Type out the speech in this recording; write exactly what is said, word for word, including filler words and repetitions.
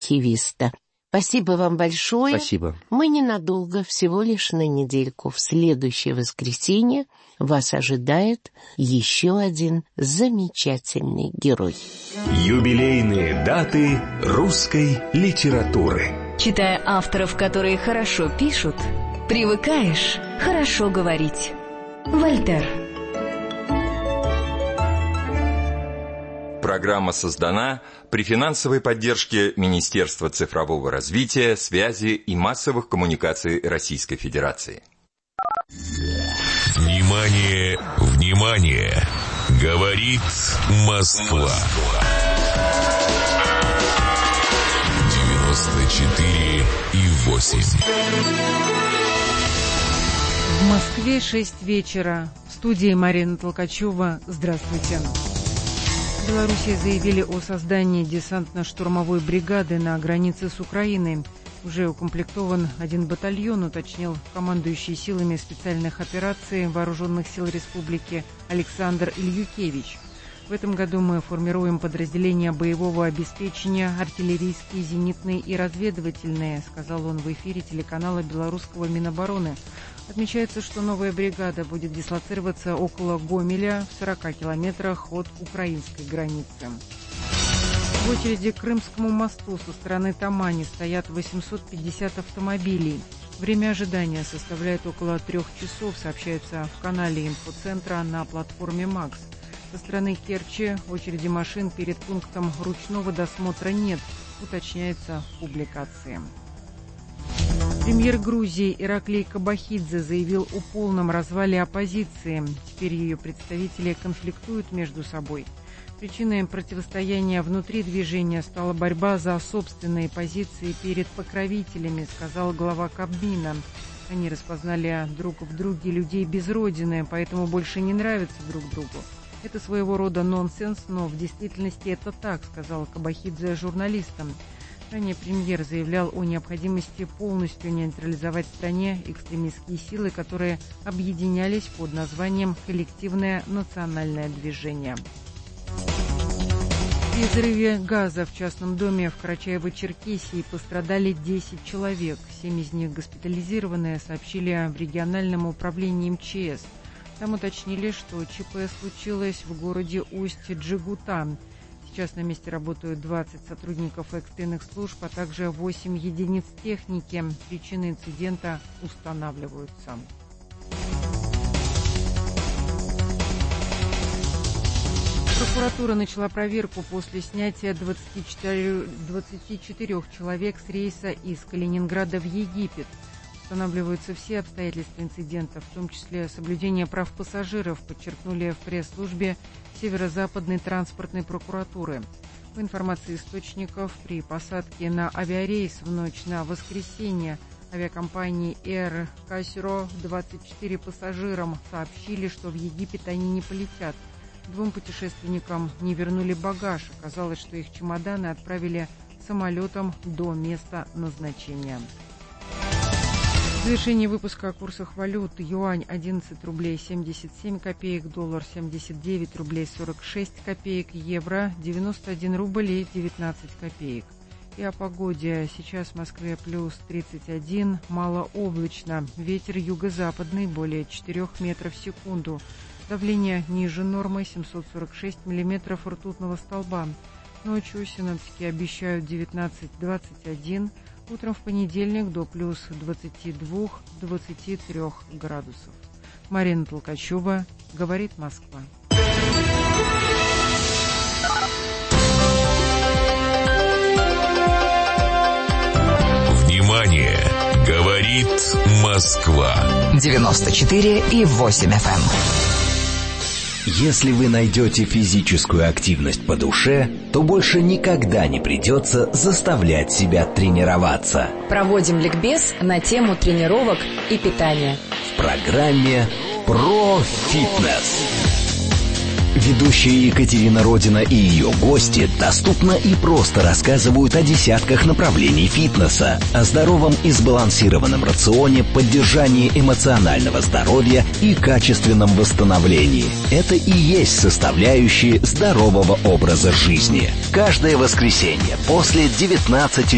Хивиста. Спасибо вам большое. Спасибо. Мы ненадолго, всего лишь на недельку. В следующее воскресенье вас ожидает еще один замечательный герой. Юбилейные даты русской литературы. Читая авторов, которые хорошо пишут, привыкаешь хорошо говорить. Вольтер. Программа создана при финансовой поддержке Министерства цифрового развития, связи и массовых коммуникаций Российской Федерации. Внимание, внимание! Говорит Москва. девяносто четыре и восемь. В Москве шесть вечера. В студии Марина Толкачева. Здравствуйте. В Беларуси заявили о создании десантно-штурмовой бригады на границе с Украиной. Уже укомплектован один батальон, уточнил командующий силами специальных операций Вооруженных сил Республики Александр Ильюкевич. В этом году мы формируем подразделения боевого обеспечения, артиллерийские, зенитные и разведывательные, сказал он в эфире телеканала белорусского Минобороны. Отмечается, что новая бригада будет дислоцироваться около Гомеля, в сорока километрах от украинской границы. В очереди к Крымскому мосту со стороны Тамани стоят восемьсот пятьдесят автомобилей. Время ожидания составляет около трех часов, сообщается в канале инфоцентра на платформе «Макс». Со стороны Керчи очереди машин перед пунктом ручного досмотра нет, уточняется в публикации. Премьер Грузии Ираклий Кабахидзе заявил о полном развале оппозиции. Теперь ее представители конфликтуют между собой. Причиной противостояния внутри движения стала борьба за собственные позиции перед покровителями, сказал глава Кабмина. Они распознали друг в друге людей без родины, поэтому больше не нравятся друг другу. Это своего рода нонсенс, но в действительности это так, сказал Кабахидзе журналистам. Ранее премьер заявлял о необходимости полностью нейтрализовать в стране экстремистские силы, которые объединялись под названием «Коллективное национальное движение». При взрыве газа в частном доме в Карачаево-Черкесии пострадали десять человек. Семь из них госпитализированные, сообщили в региональном управлении эм че эс. Там уточнили, что ЧП случилось в городе Усть-Джигута. Сейчас на месте работают двадцать сотрудников экстренных служб, а также восемь единиц техники. Причины инцидента устанавливаются. Прокуратура начала проверку после снятия двадцати четырёх, двадцати четырёх человек с рейса из Калининграда в Египет. Устанавливаются все обстоятельства инцидента, в том числе соблюдение прав пассажиров, подчеркнули в пресс-службе Северо-Западной транспортной прокуратуры. По информации источников, при посадке на авиарейс в ночь на воскресенье авиакомпании Air Cairo двадцать четыре пассажирам сообщили, что в Египет они не полетят. Двум путешественникам не вернули багаж. Оказалось, что их чемоданы отправили самолетом до места назначения. В завершении выпуска о курсах валют. Юань одиннадцать рублей семьдесят семь копеек, доллар семьдесят девять рублей сорок шесть копеек, евро девяносто один рубль и девятнадцать копеек. И о погоде. Сейчас в Москве плюс тридцать один, малооблачно. Ветер юго-западный более четырёх метров в секунду. Давление ниже нормы семьсот сорок шесть миллиметров ртутного столба. Ночью синоптики обещают девятнадцать двадцать один, утром в понедельник до плюс двадцати двух - двадцати трёх градусов. Марина Толкачева, говорит Москва. Внимание! Говорит Москва. девяносто четыре и восемь эф эм. Если вы найдете физическую активность по душе, то больше никогда не придется заставлять себя тренироваться. Проводим ликбез на тему тренировок и питания. В программе «Про фитнес». Ведущая Екатерина Родина и ее гости доступно и просто рассказывают о десятках направлений фитнеса, о здоровом и сбалансированном рационе, поддержании эмоционального здоровья и качественном восстановлении. Это и есть составляющие здорового образа жизни. Каждое воскресенье после девятнадцати